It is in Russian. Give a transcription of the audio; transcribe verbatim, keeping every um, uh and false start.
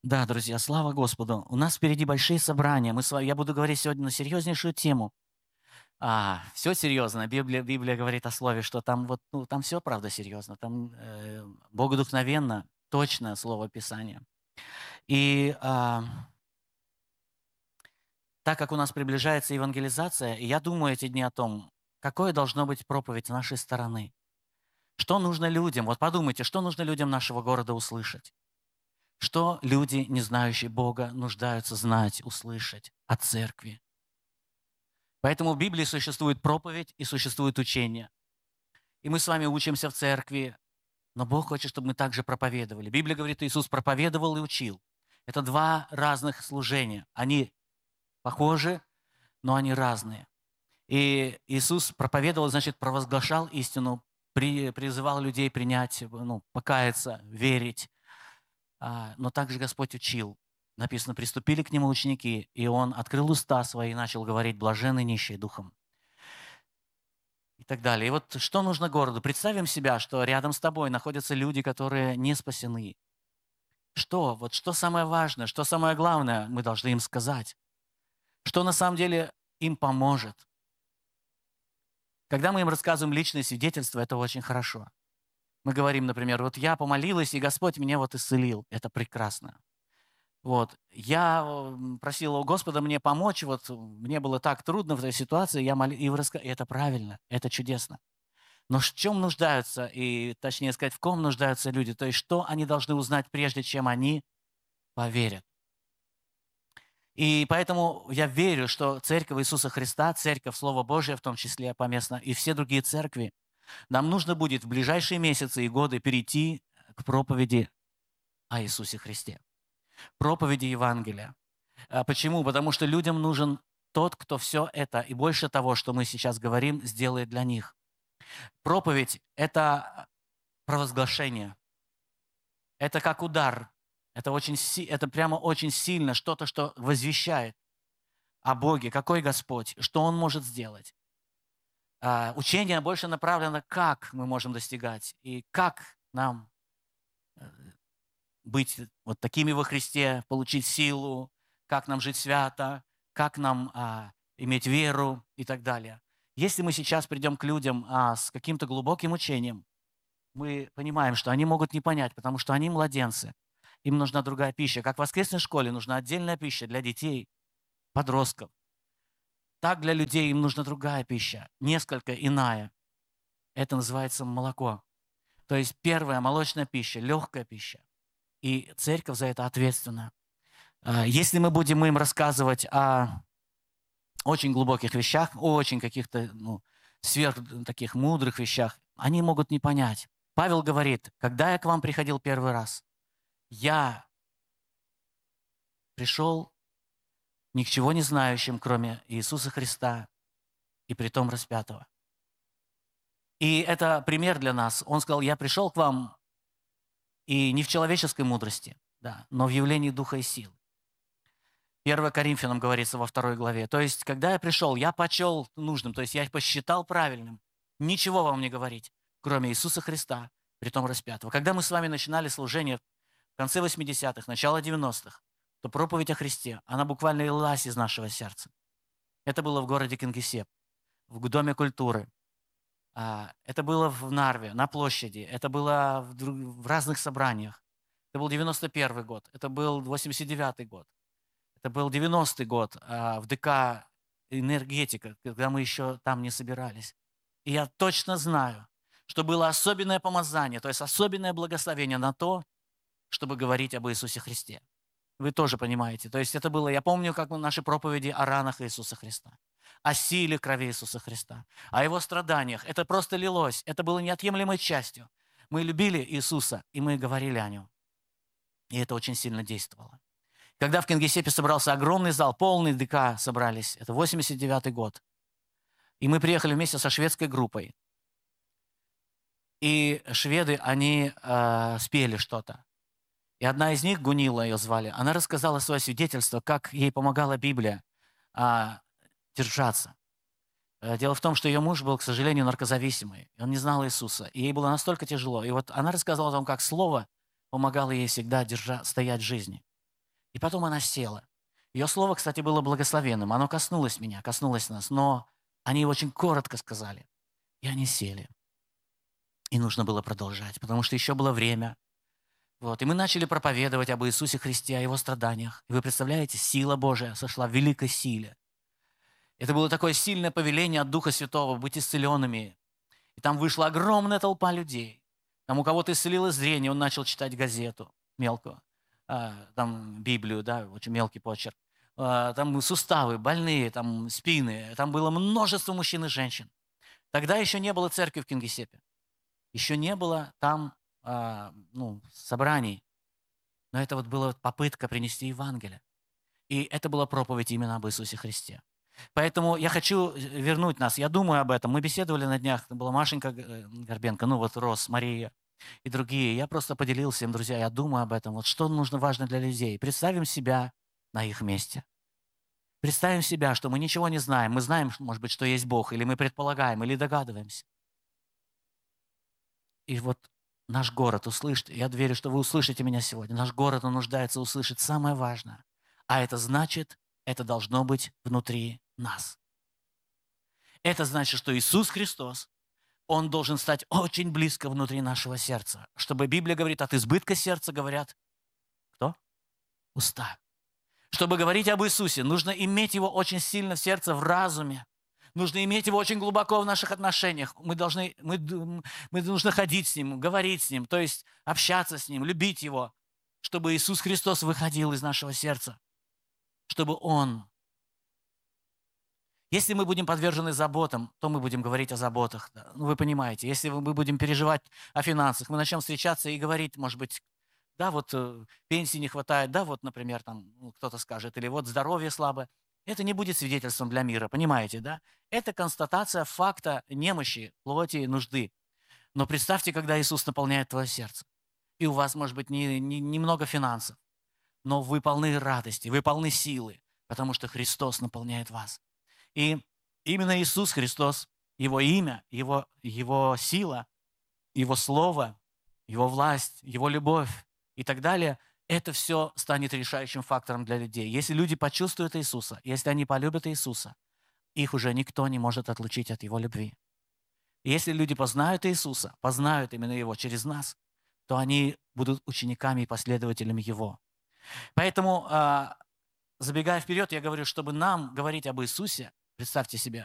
Да, друзья, слава Господу. У нас впереди большие собрания. Мы с вами, я буду говорить сегодня на серьезнейшую тему. А, все серьезно. Библия, Библия говорит о слове, что там вот, ну, там все правда серьезно. Там э, богодухновенно, точное слово Писания. И а, так как у нас приближается евангелизация, и я думаю эти дни о том, какое должно быть проповедь с нашей стороны. Что нужно людям? Вот подумайте, что нужно людям нашего города услышать? Что люди, не знающие Бога, нуждаются знать, услышать о церкви? Поэтому в Библии существует проповедь и существует учение. И мы с вами учимся в церкви, но Бог хочет, чтобы мы также проповедовали. Библия говорит, Иисус проповедовал и учил. Это два разных служения. Они похожи, но они разные. И Иисус проповедовал, значит, провозглашал истину, при, призывал людей принять, ну, покаяться, верить. А, но также Господь учил. Написано, приступили к Нему ученики, и Он открыл уста свои и начал говорить, блаженны нищие духом. И так далее. И вот что нужно городу? Представим себя, что рядом с тобой находятся люди, которые не спасены. Что? Вот что самое важное, что самое главное мы должны им сказать? Что на самом деле им поможет? Когда мы им рассказываем личные свидетельства, это очень хорошо. Мы говорим, например, вот я помолилась, и Господь меня вот исцелил. Это прекрасно. Вот. Я м, просила у Господа мне помочь, вот мне было так трудно в этой ситуации, я молил, и, вы раска... и это правильно, это чудесно. Но в чем нуждаются, и точнее сказать, в ком нуждаются люди, то есть что они должны узнать, прежде чем они поверят. И поэтому я верю, что Церковь Иисуса Христа, Церковь Слова Божия в том числе поместно, и все другие церкви, нам нужно будет в ближайшие месяцы и годы перейти к проповеди о Иисусе Христе, проповеди Евангелия. А почему? Потому что людям нужен тот, кто все это и больше того, что мы сейчас говорим, сделает для них. Проповедь – это провозглашение. Это как удар. Это, очень, это прямо очень сильно что-то, что возвещает о Боге, какой Господь, что Он может сделать. А, учение больше направлено, как мы можем достигать и как нам э, быть вот такими во Христе, получить силу, как нам жить свято, как нам а, иметь веру и так далее. Если мы сейчас придем к людям а, с каким-то глубоким учением, мы понимаем, что они могут не понять, потому что они младенцы. Им нужна другая пища. Как в воскресной школе нужна отдельная пища для детей, подростков. Так для людей им нужна другая пища, несколько иная. Это называется молоко. То есть первая молочная пища, легкая пища. И церковь за это ответственна. А, Если мы будем им рассказывать о очень глубоких вещах, о очень каких-то ну, сверх таких мудрых вещах, они могут не понять. Павел говорит, когда я к вам приходил первый раз, я пришел ни к чего не знающим, кроме Иисуса Христа и притом распятого. И это пример для нас. Он сказал, я пришел к вам и не в человеческой мудрости, да, но в явлении Духа и силы. первое Коринфянам говорится во второй главе. То есть, когда я пришел, я почел нужным, то есть я их посчитал правильным. Ничего вам не говорить, кроме Иисуса Христа, притом распятого. Когда мы с вами начинали служение в конце восьмидесятых, начало девяностых, то проповедь о Христе, она буквально лилась из нашего сердца. Это было в городе Кингисепп, в Доме культуры. А, Это было в Нарве, на площади. Это было в, друг- в разных собраниях. Это был девяносто первый год. Это был восемьдесят девятый год. Это был девяностый год а, в ДК «Энергетика», когда мы еще там не собирались. И я точно знаю, что было особенное помазание, то есть особенное благословение на то, чтобы говорить об Иисусе Христе. Вы тоже понимаете. То есть это было, я помню, как наши проповеди о ранах Иисуса Христа, о силе крови Иисуса Христа, о Его страданиях. Это просто лилось, это было неотъемлемой частью. Мы любили Иисуса, и мы говорили о Нем. И это очень сильно действовало. Когда в Кингисеппе собрался огромный зал, полный ДК собрались, это восемьдесят девятый год, и мы приехали вместе со шведской группой. И шведы, они э, спели что-то. И одна из них, Гунила ее звали, она рассказала свое свидетельство, как ей помогала Библия а, держаться. Э, Дело в том, что ее муж был, к сожалению, наркозависимый. И он не знал Иисуса. И ей было настолько тяжело. И вот она рассказала о том, как Слово помогало ей всегда держа, стоять в жизни. И потом она села. Ее слово, кстати, было благословенным. Оно коснулось меня, коснулось нас. Но они очень коротко сказали. И они сели. И нужно было продолжать, потому что еще было время. Вот. И мы начали проповедовать об Иисусе Христе, о Его страданиях. И вы представляете, сила Божия сошла в великой силе. Это было такое сильное повеление от Духа Святого быть исцеленными. И там вышла огромная толпа людей. Там у кого-то исцелилось зрение, он начал читать газету мелкую, а, там Библию, да, очень мелкий почерк. А, там суставы, больные, там спины. Там было множество мужчин и женщин. Тогда еще не было церкви в Кингисеппе. Еще не было там а, ну, собраний. Но это вот была попытка принести Евангелие. И это была проповедь именно об Иисусе Христе. Поэтому я хочу вернуть нас. Я думаю об этом. Мы беседовали на днях. Там была Машенька Горбенко, ну вот Рос, Мария и другие. Я просто поделился им, друзья, я думаю об этом. Вот что нужно важно для людей. Представим себя на их месте. Представим себя, что мы ничего не знаем. Мы знаем, может быть, что есть Бог, или мы предполагаем, или догадываемся. И вот наш город услышит, я верю, что вы услышите меня сегодня, наш город, он нуждается услышать самое важное. А это значит, это должно быть внутри нас. Это значит, что Иисус Христос, Он должен стать очень близко внутри нашего сердца. Чтобы Библия говорит, от избытка сердца говорят, кто? Уста. Чтобы говорить об Иисусе, нужно иметь Его очень сильно в сердце, в разуме. Нужно иметь Его очень глубоко в наших отношениях. Мы должны, мы, мы нужно ходить с Ним, говорить с Ним, то есть общаться с Ним, любить Его, чтобы Иисус Христос выходил из нашего сердца, чтобы Он... Если мы будем подвержены заботам, то мы будем говорить о заботах. Да? Ну, вы понимаете, если мы будем переживать о финансах, мы начнем встречаться и говорить, может быть, да, вот э, пенсии не хватает, да, вот, например, там ну, кто-то скажет, или вот здоровье слабое. Это не будет свидетельством для мира, понимаете, да? Это констатация факта немощи, плоти, нужды. Но представьте, когда Иисус наполняет твое сердце, и у вас, может быть, не, не, немного финансов, но вы полны радости, вы полны силы, потому что Христос наполняет вас. И именно Иисус Христос, Его имя, Его, Его сила, Его Слово, Его власть, Его любовь и так далее, это все станет решающим фактором для людей. Если люди почувствуют Иисуса, если они полюбят Иисуса, их уже никто не может отлучить от Его любви. И если люди познают Иисуса, познают именно Его через нас, то они будут учениками и последователями Его. Поэтому, забегая вперед, я говорю, чтобы нам говорить об Иисусе, представьте себе,